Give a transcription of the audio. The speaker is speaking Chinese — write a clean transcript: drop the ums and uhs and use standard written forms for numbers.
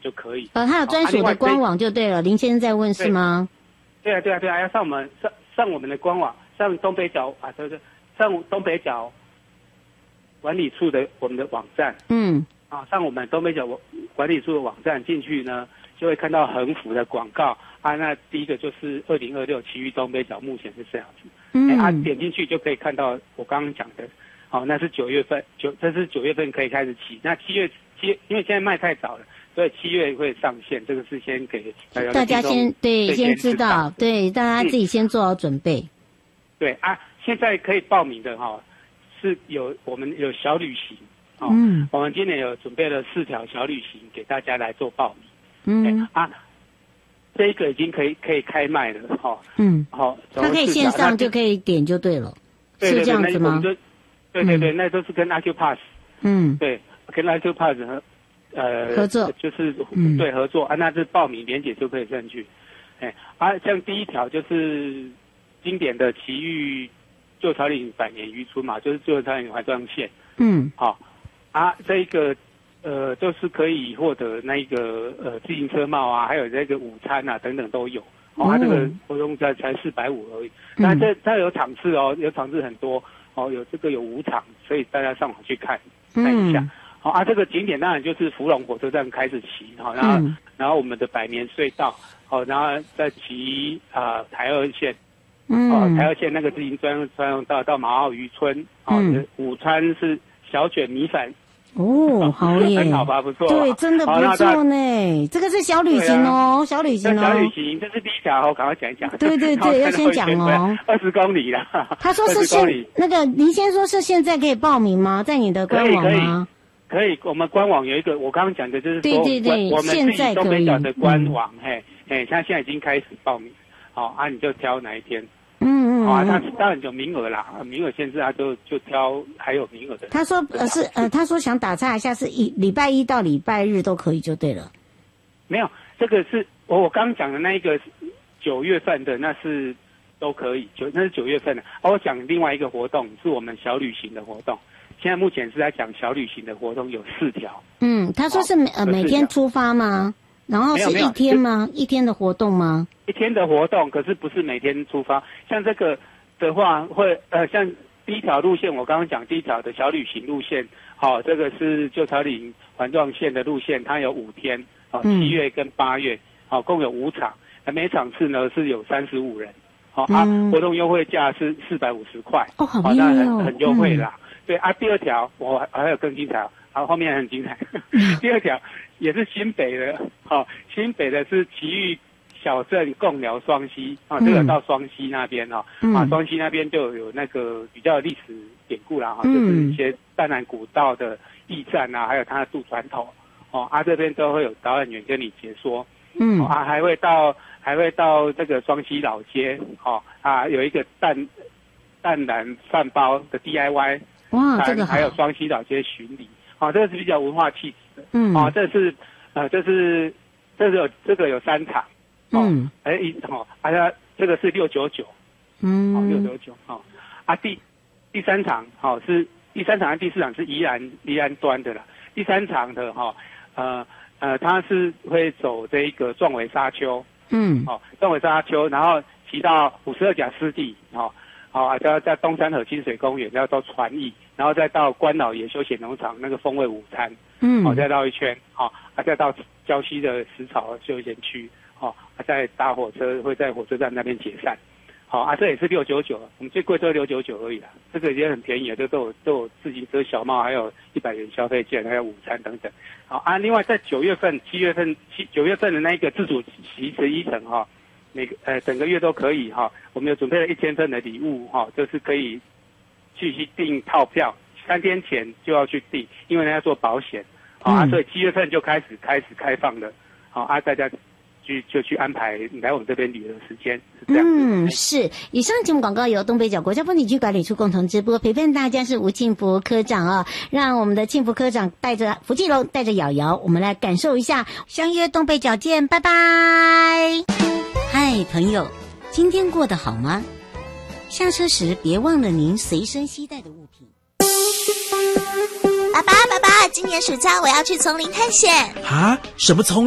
就可以。 它有专属的官网就对了。林先生在问是吗？ 对啊，要上我们的官网，上东北角上东北角管理处的我们的网站。上我们东北角管理处的网站进去呢，就会看到横幅的广告啊。那第一个就是2026奇遇东北角，目前是这样子。点进去就可以看到我刚刚讲的。那是9月份，这是9月份可以开始起。那7月，因为现在卖太早了，所以7月会上线。这个是先给大家先知道，对，大家自己先做好准备。对啊，现在可以报名的是我们有小旅行。我们今年有准备了4条小旅行给大家来做报名。这个已经可以开卖了。 它可以线上就可以点就对了，是这样子吗？ 对，那都是跟 Acupass， 对，跟 Acupass 合作， 就是对合作啊，那是报名连结就可以上去。像第一条就是经典的奇遇旧草岭百年渔村嘛，就是旧草岭环状线。这个就是可以获得那个自行车帽啊，还有这个午餐啊等等都有。这个活动才450而已。那它有场次有场次很多。有5场，所以大家上网去看一下。这个景点当然就是福隆火车站开始骑，然后我们的百年隧道，然后再骑台2线，台2线那个自行专用道到马澳渔村，午餐是小卷米粉。 好耶， 很好吧，不错。对， 真的不错呢。这个是小旅行哦，小旅行。 这是第一条，我赶快讲一讲。 对，要先讲哦。 20公里啦。 他说是那个林先说是现在可以报名吗？在你的官网吗？ 可以，我们官网有一个，我刚刚讲的就是说， 对， 我们现在可以。 东北角的官网，它现在已经开始报名，你就挑哪一天。它当然有名额啦，名额限制，他就挑还有名额的。 他说他说想打岔一下，是礼拜一到礼拜日都可以就对了。 没有，这个是我刚讲的那一个9月份的，那是都可以，那是9月份的。我讲另外一个活动是我们小旅行的活动，现在目前是在讲小旅行的活动有4条。他说是每天出发吗？然后是一天吗？一天的活动吗？ 一天的活动，可是不是每天出发。像这个的话，会像第一条路线，我刚刚讲第一条的小旅行路线，这个是旧草岭环状线的路线，它有5天，7月跟8月，共有5场，每场次呢是有35人，活动优惠价是450块， 好便宜哦， 很优惠啦。对第二条我还有更精彩，后面很精彩。第二条也是新北的，新北的是奇遇小镇贡寮双溪这个到双溪那边双溪那边就有那个比较历史典故啦就是一些淡南古道的驿站啊，还有它的渡船头这边都会有导演员跟你解说还会到这个双溪老街有一个淡蓝饭包的 DIY 这个还有双溪老街巡礼这个是比较文化气质的这个有3场这个是699699第3场是第3场和第4场是宜兰端的啦。第3场的它是会走这个壮围沙丘壮围沙丘，然后骑到52甲湿地要在东山河清水公园，要到船驿，然后再到关老爷休闲农场那个风味午餐再绕一圈再到礁溪的食草休闲区再搭火车，会在火车站那边解散这也是699，我们最贵都是699而已啦，这个也很便宜都有自行车小帽，还有100元消费券，还有午餐等等另外在9月份的那个自主骑11程整个月都可以我们有准备了1000份的礼物就是可以去订套票，3天前就要去订，因为要做保险所以7月份就开始开放了大家就去安排来我们这边旅游的时间，是这样是。以上节目广告由东北角国家风景区管理处共同直播，陪伴大家是吴庆福科长让我们的庆福科长带着福记龙，带着瑶瑶，我们来感受一下，相约东北角见，拜拜。嗨，朋友，今天过得好吗？下车时别忘了您随身携带的物品。 爸爸，今年暑假我要去丛林探险。 什么丛